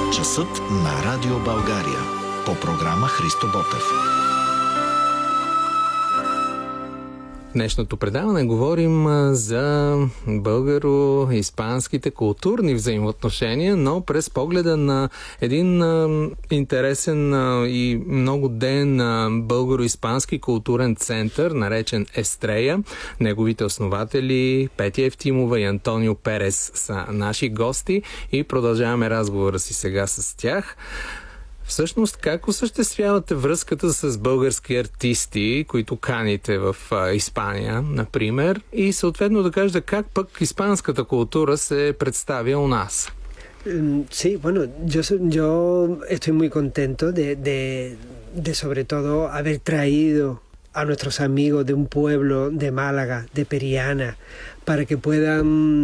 Часът на Радио България. По програма Христо Ботев. В днешното предаване говорим за българо-испанските културни взаимоотношения, но през погледа на един интересен и много ден българо-испански културен център, наречен Естрея. Неговите основатели Петя Евтимова и Антонио Перес са наши гости и продължаваме разговора си сега с тях. Всъщност, как осъществявате връзката с български артисти, които каните в Испания, например, и съответно да кажете как пък испанската култура се представя у нас? Sí, bueno, yo estoy muy contento de sobre todo haber traído a nuestros amigos de un pueblo de Málaga, de Periana, para que puedan,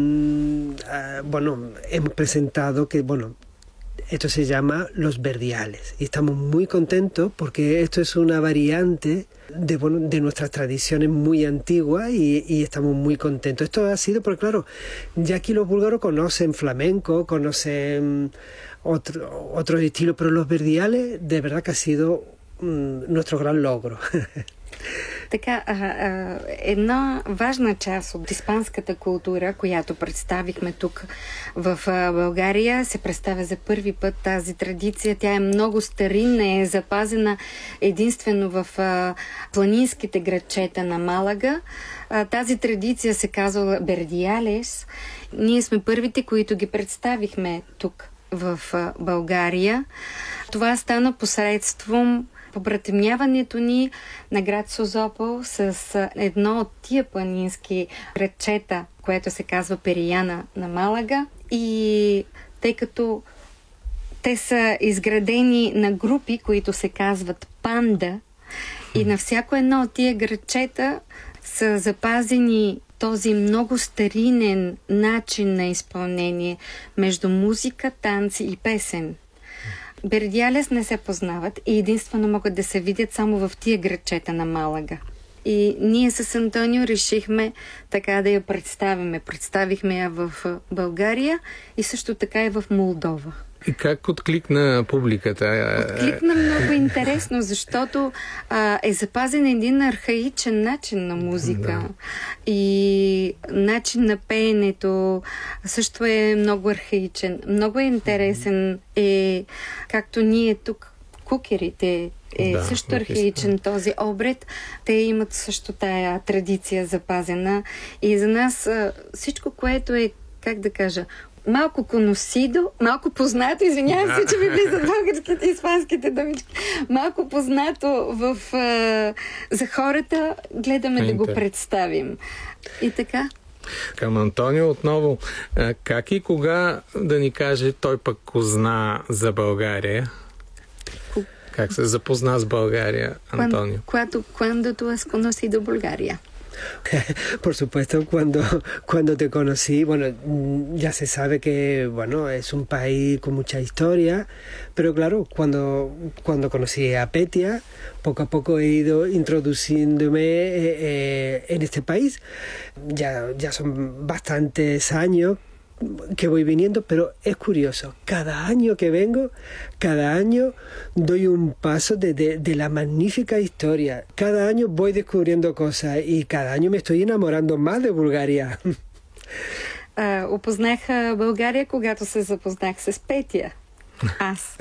hemos presentado que, esto se llama Los Verdiales y estamos muy contentos porque esto es una variante de nuestras tradiciones muy antiguas y estamos muy contentos. Esto ha sido porque, claro, ya aquí los búlgaros conocen flamenco, conocen otros estilos, pero Los Verdiales de verdad que ha sido nuestro gran logro. Така, една важна част от испанската култура, която представихме тук в България, се представя за първи път тази традиция. Тя е много старинна, е запазена единствено в планинските градчета на Малага. Тази традиция се казва Бердиалес. Ние сме първите, които ги представихме тук в България. Това стана посредством побратимяването ни на град Созопол с едно от тия планински градчета, което се казва Перияна на Малага. И тъй като те са изградени на групи, които се казват панда, и на всяко едно от тия градчета са запазени този много старинен начин на изпълнение между музика, танци и песен. Бердиалес не се познават и единствено могат да се видят само в тия градчета на Малага. И ние с Антонио решихме така да я представиме. Представихме я в България и също така и в Молдова. И как откликна публиката? Откликна много интересно, защото е запазен един архаичен начин на музика. Да. И начин на пеенето също е много архаичен. Много е интересен. Както ние тук, кукерите, също архаичен този обред. Те имат също тая традиция запазена. И за нас всичко, което е, как да кажа, малко коносидо, малко познато, извинявам се, че ми влизат българските и испанските думички, малко познато за хората, гледаме да го представим. И така. Към Антонио отново, как и кога да ни каже той пък узна за България? Как се запозна с България, Антонио? Cuando tú has conocido Bulgaria? Por supuesto, cuando te conocí, ya se sabe que, es un país con mucha historia, pero claro, cuando conocí a Petia, poco a poco he ido introduciéndome en este país. Ya son bastantes años que voy viniendo, pero es curioso, cada año que vengo, cada año doy un paso de la magnífica historia. Cada año voy descubriendo cosas y cada año me estoy enamorando más de Bulgaria. Опознах България, когато се запознах с Петя. Аз.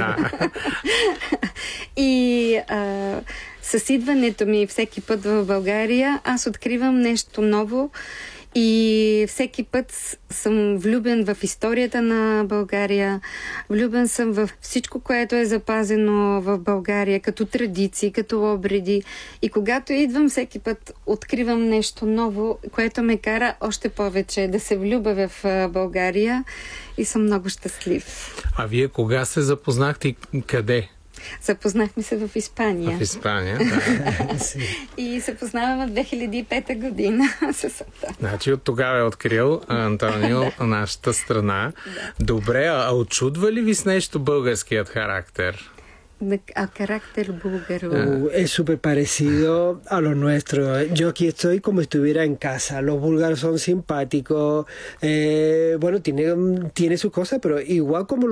И с идването ми всеки път в България, аз откривам нещо ново. И всеки път съм влюбен в историята на България, влюбен съм в всичко, което е запазено в България, като традиции, като обреди. И когато идвам, всеки път откривам нещо ново, което ме кара още повече да се влюбя в България и съм много щастлив. А вие кога се запознахте и къде? Запознахме се в Испания. В Испания, да. И се познаваме в 2005 година. Значи от тогава е открил Антонио нашата страна. Да. Добре, а очудва ли ви с нещо българският характер? Al carácter búlgaro. Es súper parecido a lo nuestro. Yo aquí estoy como si estuviera en casa. Los búlgaros son simpáticos. Tiene sus cosas, pero igual como